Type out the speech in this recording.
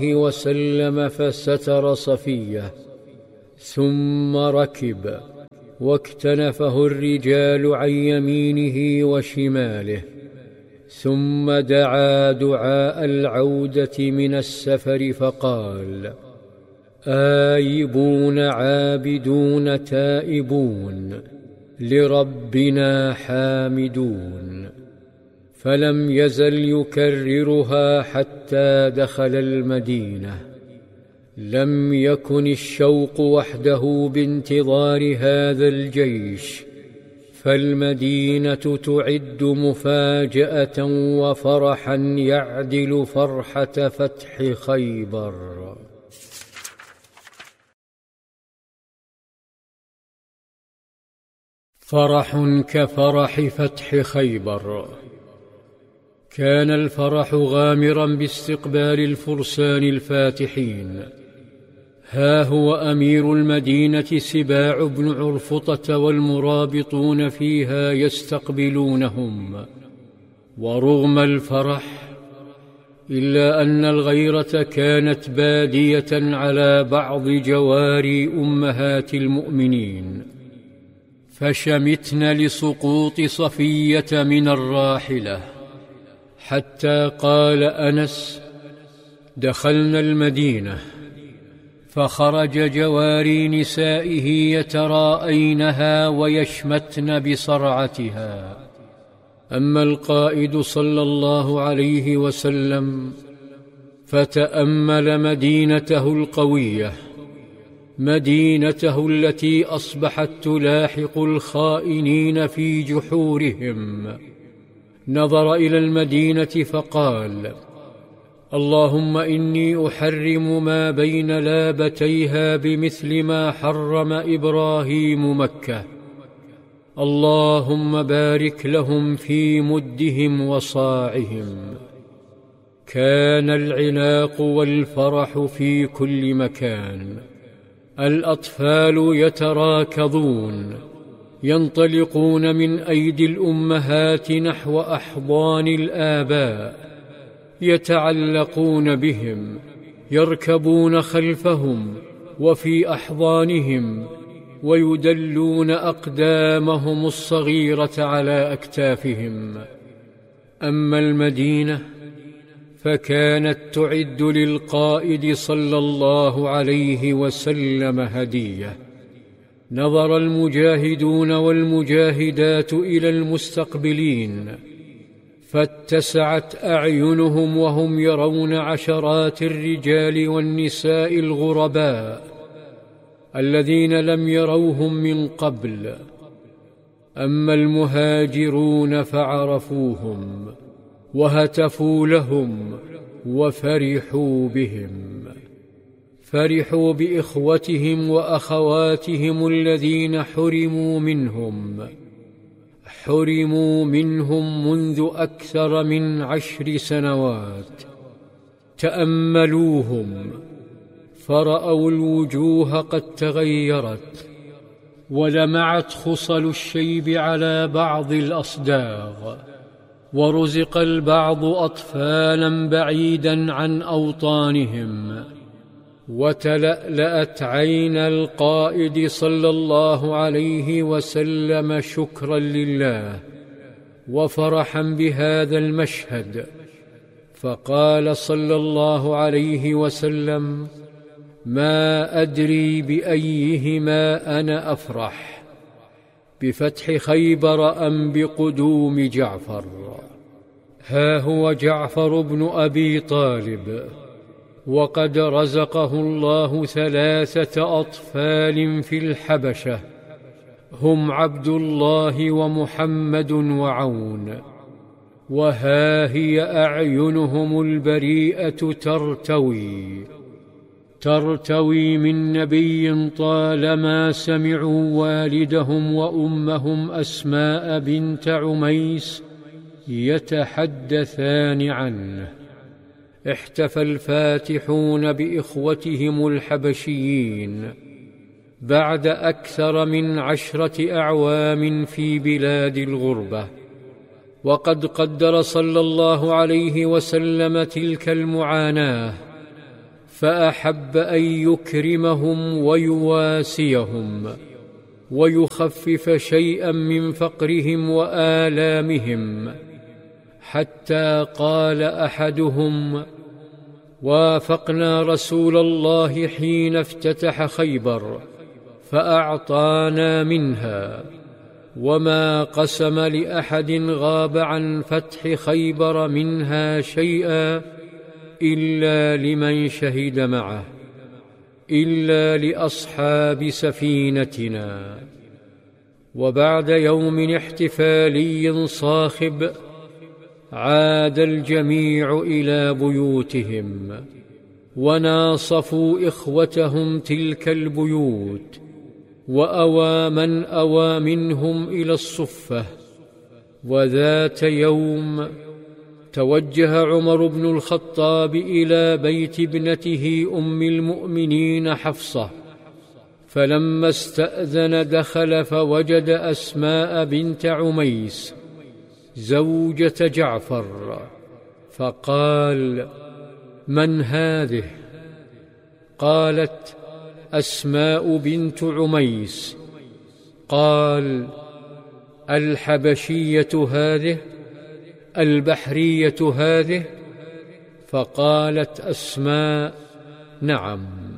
وسلم فستر صفية، ثم ركب واكتنفه الرجال عن يمينه وشماله، ثم دعا دعاء العودة من السفر فقال: آيبون عابدون تائبون لربنا حامدون. فلم يزل يكررها حتى دخل المدينة. لم يكن الشوق وحده بانتظار هذا الجيش، فالمدينة تعد مفاجأة وفرحا يعدل فرحة فتح خيبر. فرح كفرح فتح خيبر. كان الفرح غامرا باستقبال الفرسان الفاتحين. ها هو أمير المدينة سباع بن عرفطة والمرابطون فيها يستقبلونهم، ورغم الفرح إلا أن الغيرة كانت بادية على بعض جواري أمهات المؤمنين، فشمتن لسقوط صفية من الراحلة، حتى قال أنس: دخلنا المدينة فخرج جواري نسائه يتراءينها ويشمتن بصرعتها. أما القائد صلى الله عليه وسلم فتأمل مدينته القوية، مدينته التي أصبحت تلاحق الخائنين في جحورهم. نظر إلى المدينة فقال: اللهم إني أحرم ما بين لابتيها بمثل ما حرم إبراهيم مكة. اللهم بارك لهم في مدهم وصاعهم. كان العناق والفرح في كل مكان. الأطفال يتراكضون، ينطلقون من أيدي الأمهات نحو أحضان الآباء، يتعلقون بهم، يركبون خلفهم وفي أحضانهم، ويدلون أقدامهم الصغيرة على أكتافهم. أما المدينة فكانت تعد للقائد صلى الله عليه وسلم هدية. نظر المجاهدون والمجاهدات إلى المستقبلين، فاتسعت أعينهم وهم يرون عشرات الرجال والنساء الغرباء الذين لم يروهم من قبل. أما المهاجرون فعرفوهم وهتفوا لهم وفرحوا بهم. فرحوا بإخوتهم وأخواتهم الذين حرموا منهم منذ أكثر من 10 سنوات. تأملوهم فرأوا الوجوه قد تغيرت، ولمعت خصل الشيب على بعض الأصداغ، ورزق البعض أطفالا بعيدا عن أوطانهم. وتلألأت عين القائد صلى الله عليه وسلم شكرا لله وفرحا بهذا المشهد، فقال صلى الله عليه وسلم: ما أدري بأيهما أنا أفرح، بفتح خيبر أم بقدوم جعفر. ها هو جعفر بن أبي طالب، وقد رزقه الله 3 أطفال في الحبشة، هم عبد الله ومحمد وعون. وها هي أعينهم البريئة ترتوي من نبي طالما سمعوا والدهم وأمهم أسماء بنت عميس يتحدثان عنه. احتفى الفاتحون بإخوتهم الحبشيين بعد أكثر من 10 أعوام في بلاد الغربة، وقد قدر صلى الله عليه وسلم تلك المعاناة فأحب أن يكرمهم ويواسيهم ويخفف شيئا من فقرهم وآلامهم، حتى قال أحدهم: وافقنا رسول الله حين افتتح خيبر فأعطانا منها، وما قسم لأحد غاب عن فتح خيبر منها شيئا إلا لمن شهد معه، إلا لأصحاب سفينتنا. وبعد يوم احتفالي صاخب عاد الجميع إلى بيوتهم، وناصفوا إخوتهم تلك البيوت، وأوى من أوى منهم إلى الصفة. وذات يوم توجه عمر بن الخطاب إلى بيت ابنته أم المؤمنين حفصة، فلما استأذن دخل فوجد أسماء بنت عميس زوجة جعفر، فقال: من هذه؟ قالت: أسماء بنت عميس. قال: الحبشية هذه؟ البحرية هذه؟ فقالت أسماء: نعم.